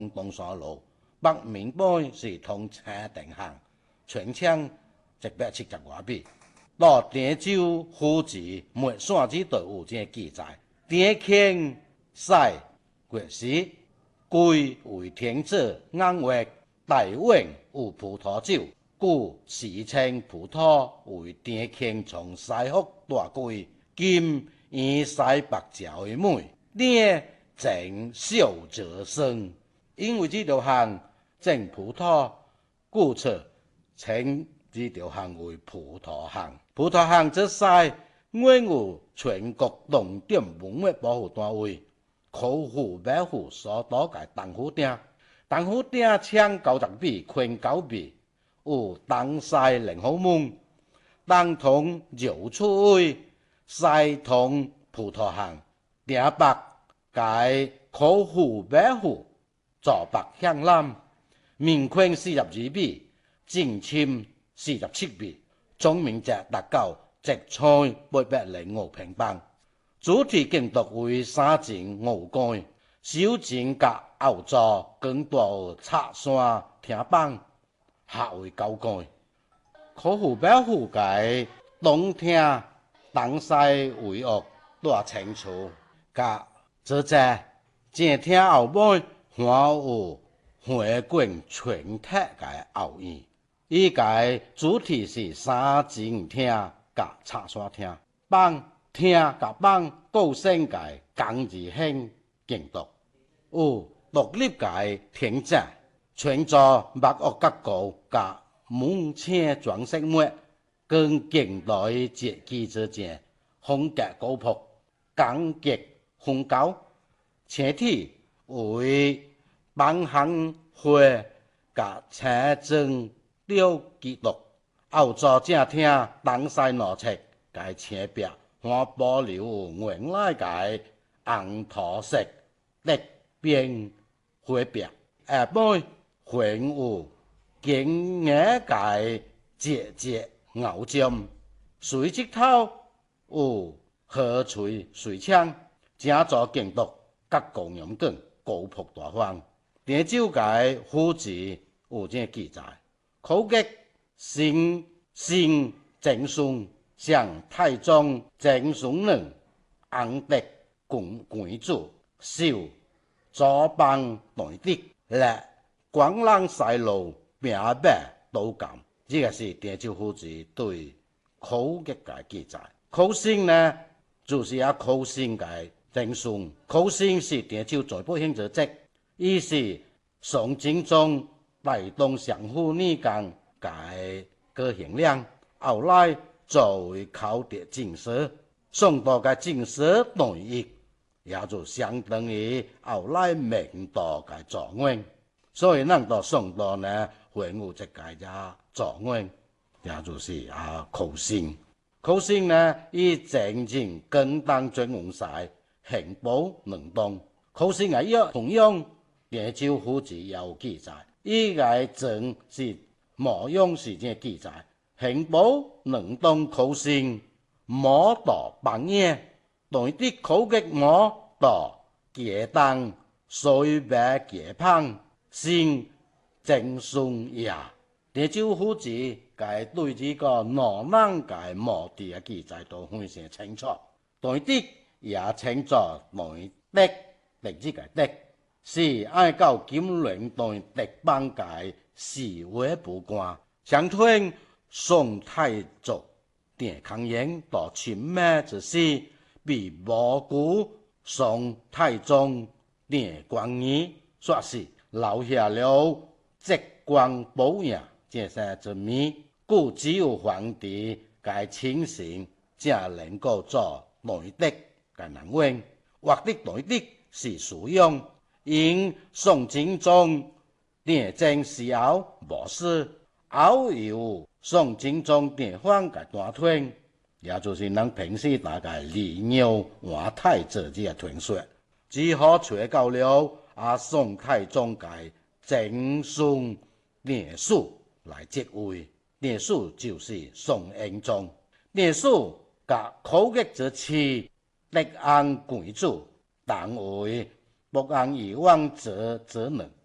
東山路，北面北是通車定行，全長170多米。到鄭州府治末線子都有這記載，鄭傾西國史歸為天子硬域，大碗有葡萄酒，故時稱葡萄為鄭傾從西府帶歸，今以西北郊的妹，鄭正小者生，因為這條巷種葡萄，故此稱這條巷為葡萄巷。葡萄巷這西原有全國重點文物保護單位考古保護所到嘅東府頂，東府頂長90米，寬9米，有東西連好門，東通繞出位，西通葡萄巷，頂北介考古保護，坐北向南，面寬42米，正深47米。總面積達到1,805平方，主體建築為3層5階，小間甲後座更大有插山廳板，下為9階。考古保護嘅東廳東西圍屋大清楚，甲這正廳後尾還有花冠全體嘅後院。伊個主體是3層廳甲插山廳，板廳甲板構成個工字形建築，有獨立個天井，全座木屋結構甲門前裝飾物，跟近代設計之間風格古樸，間隔分高，前體為板行花甲青磚雕記錄，後座正廳東西兩側個牆壁還保留原來個紅土色立邊花壁，下尾還有金額個節節凹針，垂直頭有河錘水槍，整座建築結構嚴謹，高樸大方。鄭州個府志有這記載。考據新鄭順向太宗鄭順人安德郡主受左邦內地และ廣蘭西路平白都監，這個是鄭州府志對考據嘅記載。考生呢，就是考生嘅鄭順，考生是鄭州最不幸之職，伊是宋真宗大東相府女工嘅個行量，後來作為考得進士，宋代嘅進士待遇，也就相當於後來明代嘅狀元，所以咱到宋代呢，還有這個狀元，也就是考生。考生呢，以正經更當準文賽，行保能當。考生嘅同樣，鄭州府志有記載。伊個證是模樣是這記載，行保能當考生摸到半夜，對啲考據摸到結當水白結棒，先正順也。鄭州府志個對這個羅南個墓地嘅記載都非常清楚，對啲也稱作內德，定這個德。是按照金陵對特邦界視為不慣，相傳宋太祖鄭康英到秦末之時，被蘑菇宋太宗鄭光義說是留下了積光寶印這些之謎，故只有皇帝該親信才能夠做內德嘅人員，或者內德是屬用。因宋真宗鄭正死後無事，後有宋真宗鄭晃嘅單傳，也就是咱平時大概李牛換太子這個傳說，只好找到了宋太宗嘅曾孫鄭肅來接位。鄭肅就是宋英宗，鄭肅甲考據之妻德安郡主，當為北安以王者之能，